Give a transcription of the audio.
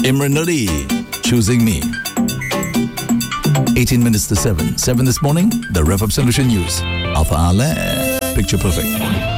Imran Ali, Choosing Me. 18 minutes to 7. 7 this morning, the Rev Up Solution News. Alpha Ale, Picture Perfect.